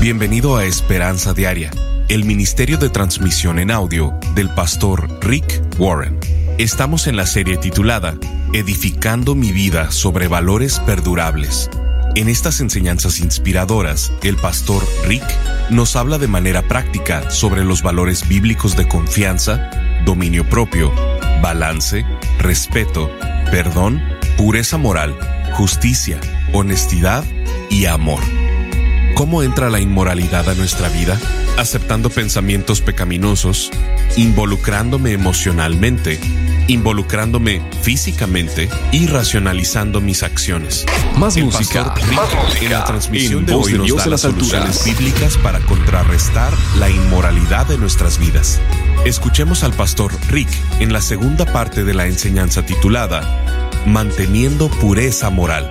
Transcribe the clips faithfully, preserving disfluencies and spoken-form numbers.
Bienvenido a Esperanza Diaria, el ministerio de transmisión en audio del pastor Rick Warren. Estamos en la serie titulada Edificando mi vida sobre valores perdurables. En estas enseñanzas inspiradoras, el pastor Rick nos habla de manera práctica sobre los valores bíblicos de confianza, dominio propio, balance, respeto, perdón, pureza moral, justicia, honestidad y amor. ¿Cómo entra la inmoralidad a nuestra vida? Aceptando pensamientos pecaminosos, involucrándome emocionalmente, involucrándome físicamente y racionalizando mis acciones. Más El música, pastor Rick, más música. En la transmisión En de voz hoy de nos Dios da en las las soluciones alturas. bíblicas para contrarrestar la inmoralidad de nuestras vidas. Escuchemos al pastor Rick en la segunda parte de la enseñanza titulada Manteniendo pureza moral.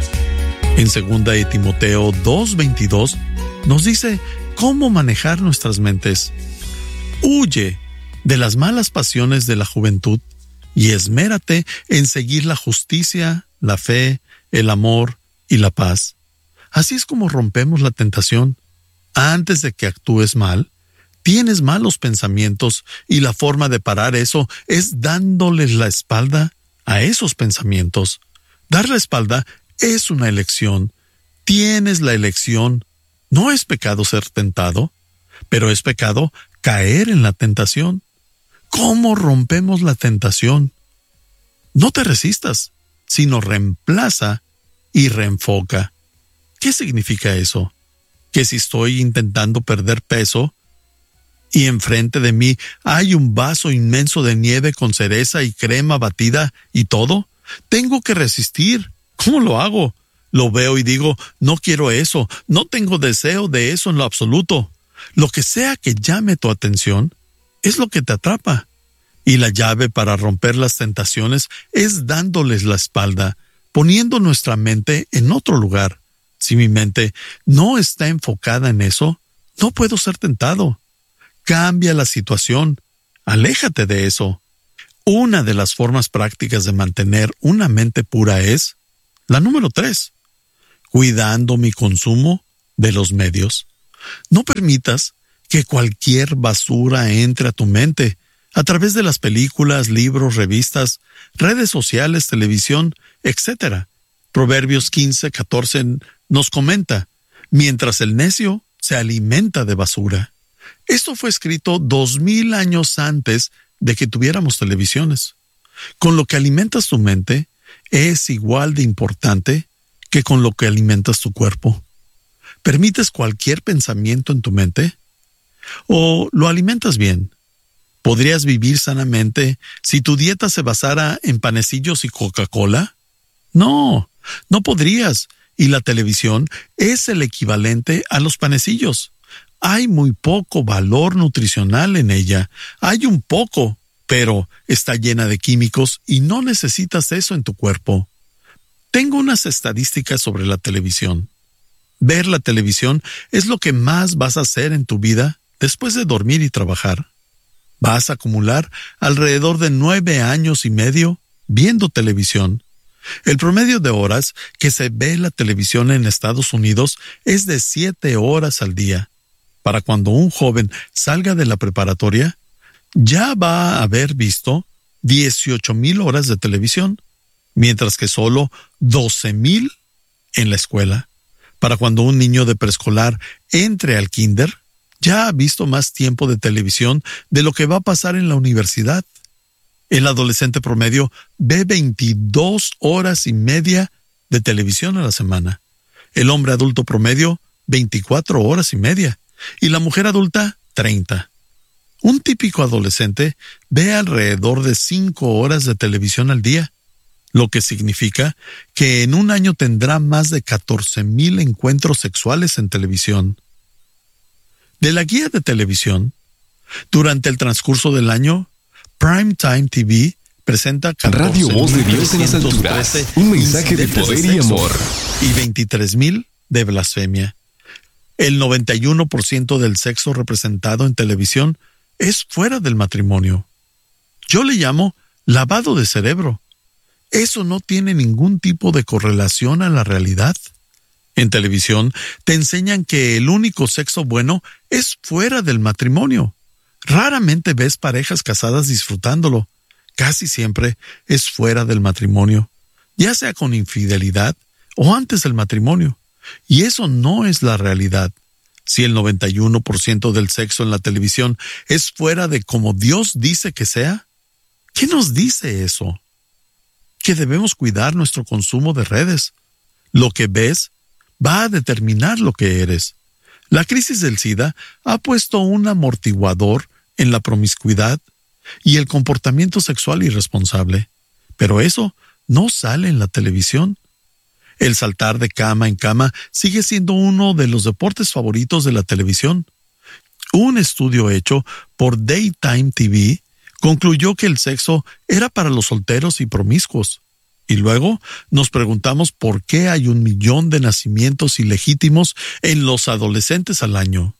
En segunda de Timoteo dos veintidós nos dice cómo manejar nuestras mentes. Huye de las malas pasiones de la juventud y esmérate en seguir la justicia, la fe, el amor y la paz. Así es como rompemos la tentación. Antes de que actúes mal, tienes malos pensamientos y la forma de parar eso es dándoles la espalda a esos pensamientos. Dar la espalda es una elección. Tienes la elección. No es pecado ser tentado, pero es pecado caer en la tentación. ¿Cómo rompemos la tentación? No te resistas, sino reemplaza y reenfoca. ¿Qué significa eso? Que si estoy intentando perder peso y enfrente de mí hay un vaso inmenso de nieve con cereza y crema batida y todo, tengo que resistir. ¿Cómo lo hago? Lo veo y digo, no quiero eso, no tengo deseo de eso en lo absoluto. Lo que sea que llame tu atención es lo que te atrapa. Y la llave para romper las tentaciones es dándoles la espalda, poniendo nuestra mente en otro lugar. Si mi mente no está enfocada en eso, no puedo ser tentado. Cambia la situación, aléjate de eso. Una de las formas prácticas de mantener una mente pura es la número tres, cuidando mi consumo de los medios. No permitas que cualquier basura entre a tu mente a través de las películas, libros, revistas, redes sociales, televisión, etcétera. Proverbios quince catorce nos comenta, mientras el necio se alimenta de basura. Esto fue escrito dos mil años antes de que tuviéramos televisiones. Con lo que alimentas tu mente es igual de importante que con lo que alimentas tu cuerpo. ¿Permites cualquier pensamiento en tu mente? ¿O lo alimentas bien? ¿Podrías vivir sanamente si tu dieta se basara en panecillos y Coca-Cola? No, no podrías. Y la televisión es el equivalente a los panecillos. Hay muy poco valor nutricional en ella. Hay un poco, pero está llena de químicos y no necesitas eso en tu cuerpo. Tengo unas estadísticas sobre la televisión. Ver la televisión es lo que más vas a hacer en tu vida después de dormir y trabajar. Vas a acumular alrededor de nueve años y medio viendo televisión. El promedio de horas que se ve la televisión en Estados Unidos es de siete horas al día. Para cuando un joven salga de la preparatoria, ya va a haber visto dieciocho mil horas de televisión, mientras que solo doce mil en la escuela. Para cuando un niño de preescolar entre al kinder, ya ha visto más tiempo de televisión de lo que va a pasar en la universidad. El adolescente promedio ve veintidós horas y media de televisión a la semana. El hombre adulto promedio, veinticuatro horas y media. Y la mujer adulta, treinta. Un típico adolescente ve alrededor de cinco horas de televisión al día, lo que significa que en un año tendrá más de catorce mil encuentros sexuales en televisión. De la guía de televisión, durante el transcurso del año, Primetime T V presenta Radio Voz de Dios en las alturas, un mensaje de poder y amor. Y veintitrés mil de blasfemia. El noventa y uno por ciento del sexo representado en televisión es fuera del matrimonio. Yo le llamo lavado de cerebro. Eso no tiene ningún tipo de correlación a la realidad. En televisión te enseñan que el único sexo bueno es fuera del matrimonio. Raramente ves parejas casadas disfrutándolo. Casi siempre es fuera del matrimonio, ya sea con infidelidad o antes del matrimonio. Y eso no es la realidad. Si el noventa y uno por ciento del sexo en la televisión es fuera de como Dios dice que sea, ¿qué nos dice eso? Que debemos cuidar nuestro consumo de redes. Lo que ves va a determinar lo que eres. La crisis del SIDA ha puesto un amortiguador en la promiscuidad y el comportamiento sexual irresponsable. Pero eso no sale en la televisión. El saltar de cama en cama sigue siendo uno de los deportes favoritos de la televisión. Un estudio hecho por Daytime T V concluyó que el sexo era para los solteros y promiscuos. Y luego nos preguntamos por qué hay un millón de nacimientos ilegítimos en los adolescentes al año.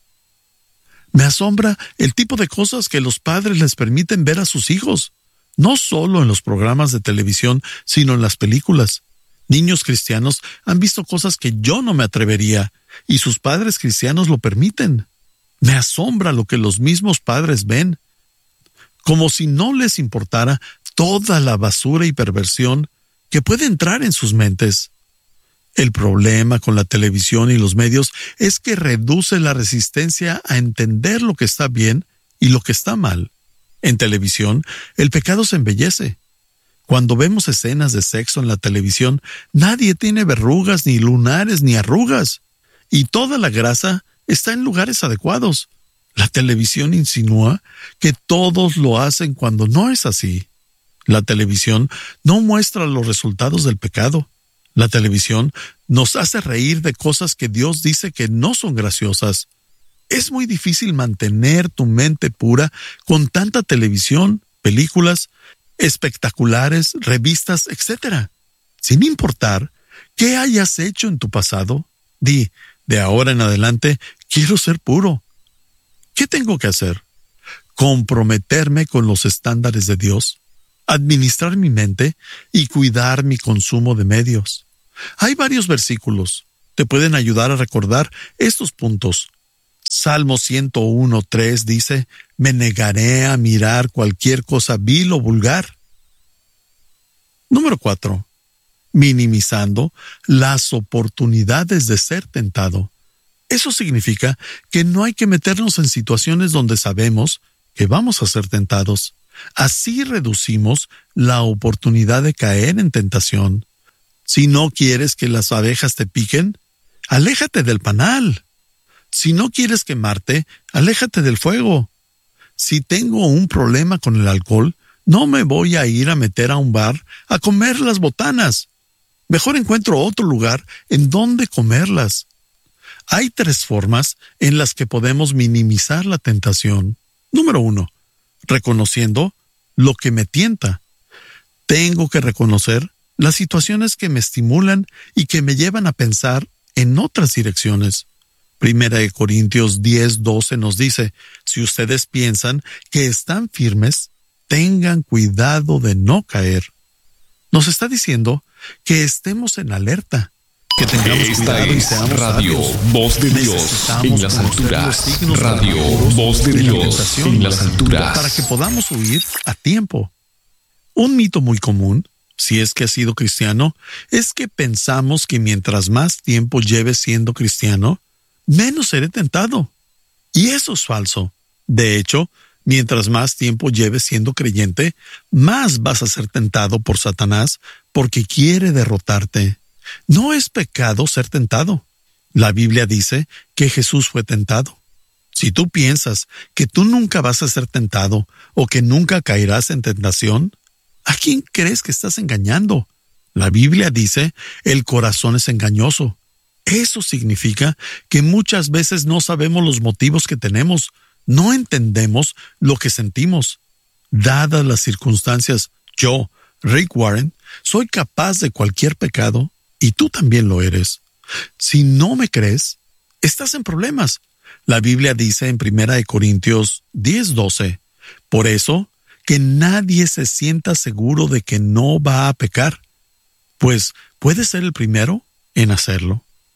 Me asombra el tipo de cosas que los padres les permiten ver a sus hijos, no solo en los programas de televisión, sino en las películas. Niños cristianos han visto cosas que yo no me atrevería, y sus padres cristianos lo permiten. Me asombra lo que los mismos padres ven, como si no les importara toda la basura y perversión que puede entrar en sus mentes. El problema con la televisión y los medios es que reduce la resistencia a entender lo que está bien y lo que está mal. En televisión, el pecado se embellece. Cuando vemos escenas de sexo en la televisión, nadie tiene verrugas, ni lunares, ni arrugas. Y toda la grasa está en lugares adecuados. La televisión insinúa que todos lo hacen cuando no es así. La televisión no muestra los resultados del pecado. La televisión nos hace reír de cosas que Dios dice que no son graciosas. Es muy difícil mantener tu mente pura con tanta televisión, películas, espectaculares, revistas, etcétera. Sin importar qué hayas hecho en tu pasado, di, de ahora en adelante, quiero ser puro. ¿Qué tengo que hacer? Comprometerme con los estándares de Dios, administrar mi mente y cuidar mi consumo de medios. Hay varios versículos que te pueden ayudar a recordar estos puntos. Salmo ciento uno, tres dice, me negaré a mirar cualquier cosa vil o vulgar. Número cuatro. Minimizando las oportunidades de ser tentado. Eso significa que no hay que meternos en situaciones donde sabemos que vamos a ser tentados. Así reducimos la oportunidad de caer en tentación. Si no quieres que las abejas te piquen, aléjate del panal. Si no quieres quemarte, aléjate del fuego. Si tengo un problema con el alcohol, no me voy a ir a meter a un bar a comer las botanas. Mejor encuentro otro lugar en donde comerlas. Hay tres formas en las que podemos minimizar la tentación. Número uno, reconociendo lo que me tienta. Tengo que reconocer las situaciones que me estimulan y que me llevan a pensar en otras direcciones. Primera de Corintios diez, doce nos dice, si ustedes piensan que están firmes, tengan cuidado de no caer. Nos está diciendo que estemos en alerta, que tengamos Esta cuidado y es seamos Radio sabios. Voz de Dios Necesitamos en las conocer alturas. los signos Radio verdaderos Voz de la Dios tentación en y las alturas. para que podamos huir a tiempo. Un mito muy común, si es que has sido cristiano, es que pensamos que mientras más tiempo lleves siendo cristiano, menos seré tentado. Y eso es falso. De hecho, mientras más tiempo lleves siendo creyente, más vas a ser tentado por Satanás porque quiere derrotarte. No es pecado ser tentado. La Biblia dice que Jesús fue tentado. Si tú piensas que tú nunca vas a ser tentado o que nunca caerás en tentación, ¿a quién crees que estás engañando? La Biblia dice, el corazón es engañoso. Eso significa que muchas veces no sabemos los motivos que tenemos, no entendemos lo que sentimos. Dadas las circunstancias, yo, Rick Warren, soy capaz de cualquier pecado y tú también lo eres. Si no me crees, estás en problemas. La Biblia dice en Primera de Corintios diez, doce, por eso, que nadie se sienta seguro de que no va a pecar, pues puede ser el primero en hacerlo.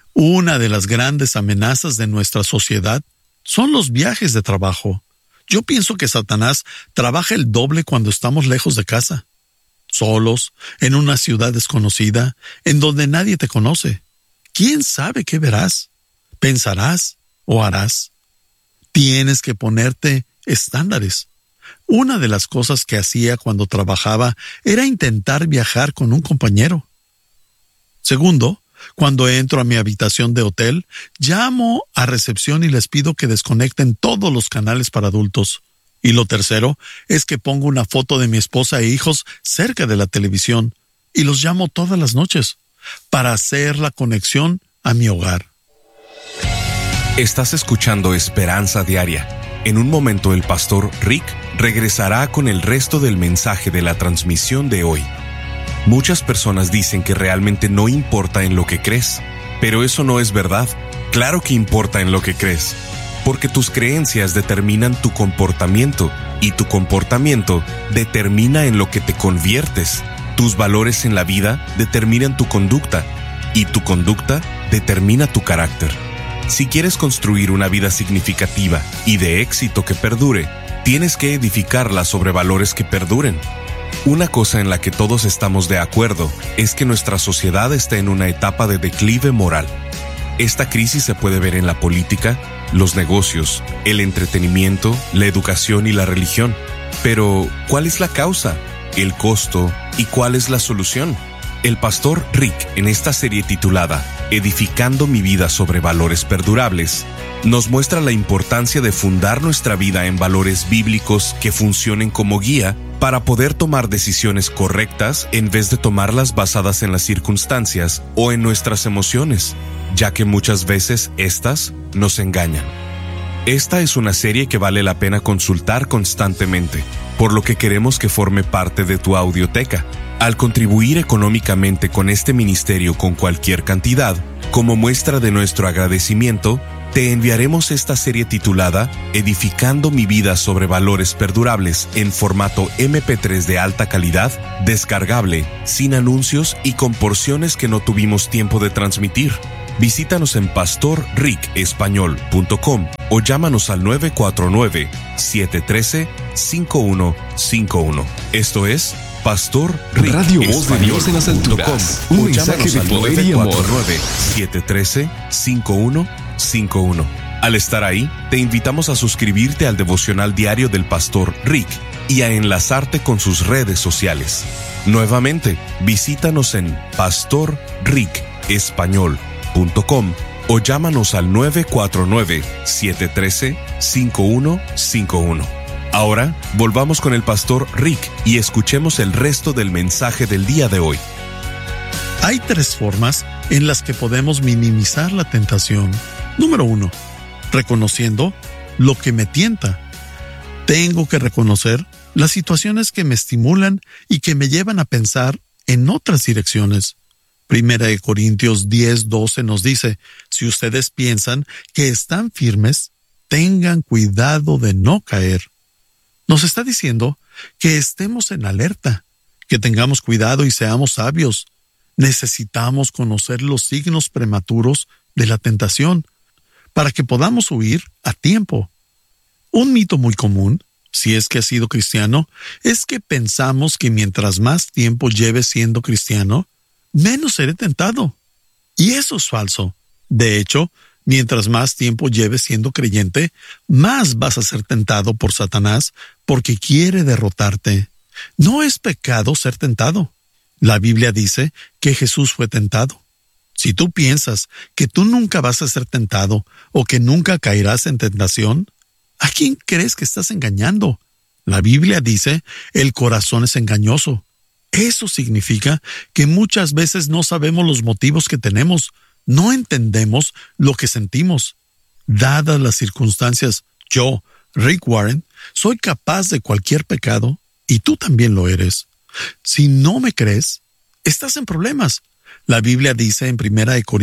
Una de las grandes amenazas de nuestra sociedad son los viajes de trabajo. Yo pienso que Satanás trabaja el doble cuando estamos lejos de casa, solos, en una ciudad desconocida, en donde nadie te conoce. ¿Quién sabe qué verás, pensarás o harás? Tienes que ponerte estándares. Una de las cosas que hacía cuando trabajaba era intentar viajar con un compañero. Segundo, cuando entro a mi habitación de hotel, llamo a recepción y les pido que desconecten todos los canales para adultos. Y lo tercero es que pongo una foto de mi esposa e hijos cerca de la televisión y los llamo todas las noches para hacer la conexión a mi hogar. Estás escuchando Esperanza Diaria. En un momento el pastor Rick regresará con el resto del mensaje de la transmisión de hoy. Muchas personas dicen que realmente no importa en lo que crees, pero eso no es verdad. Claro que importa en lo que crees, porque tus creencias determinan tu comportamiento y tu comportamiento determina en lo que te conviertes. Tus valores en la vida determinan tu conducta y tu conducta determina tu carácter. Si quieres construir una vida significativa y de éxito que perdure, tienes que edificarla sobre valores que perduren. Una cosa en la que todos estamos de acuerdo es que nuestra sociedad está en una etapa de declive moral. Esta crisis se puede ver en la política, los negocios, el entretenimiento, la educación y la religión. Pero, ¿cuál es la causa, el costo y cuál es la solución? El pastor Rick, en esta serie titulada Edificando mi vida sobre valores perdurables, nos muestra la importancia de fundar nuestra vida en valores bíblicos que funcionen como guía para poder tomar decisiones correctas en vez de tomarlas basadas en las circunstancias o en nuestras emociones, ya que muchas veces estas nos engañan. Esta es una serie que vale la pena consultar constantemente, por lo que queremos que forme parte de tu audioteca. Al contribuir económicamente con este ministerio con cualquier cantidad, como muestra de nuestro agradecimiento, te enviaremos esta serie titulada Edificando mi vida sobre valores perdurables en formato eme pe tres de alta calidad, descargable, sin anuncios y con porciones que no tuvimos tiempo de transmitir. Visítanos en pastor rick español punto com o llámanos al nueve cuatro nueve, siete uno tres, cinco uno cinco uno. Esto es Pastor Rick Radio Voz de Dios en las alturas. Un mensaje de poder y amor. siete uno tres, cinco uno cinco uno. Al estar ahí, te invitamos a suscribirte al devocional diario del Pastor Rick y a enlazarte con sus redes sociales. Nuevamente, visítanos en pastor rick español punto com o llámanos al nueve cuatro nueve, siete uno tres, cinco uno cinco uno. Ahora, volvamos con el pastor Rick y escuchemos el resto del mensaje del día de hoy. Hay tres formas en las que podemos minimizar la tentación. Número uno, reconociendo lo que me tienta. Tengo que reconocer las situaciones que me estimulan y que me llevan a pensar en otras direcciones. Primera de Corintios diez doce nos dice, si ustedes piensan que están firmes, tengan cuidado de no caer. Nos está diciendo que estemos en alerta, que tengamos cuidado y seamos sabios. Necesitamos conocer los signos prematuros de la tentación para que podamos huir a tiempo. Un mito muy común, si es que has sido cristiano, es que pensamos que mientras más tiempo lleves siendo cristiano, menos seré tentado. Y eso es falso. De hecho, mientras más tiempo lleves siendo creyente, más vas a ser tentado por Satanás porque quiere derrotarte. No es pecado ser tentado. La Biblia dice que Jesús fue tentado. Si tú piensas que tú nunca vas a ser tentado o que nunca caerás en tentación, ¿a quién crees que estás engañando? La Biblia dice, el corazón es engañoso. Eso significa que muchas veces no sabemos los motivos que tenemos, no entendemos lo que sentimos. Dadas las circunstancias, yo, Rick Warren, soy capaz de cualquier pecado y tú también lo eres. Si no me crees, estás en problemas. La Biblia dice en Primera de Corintios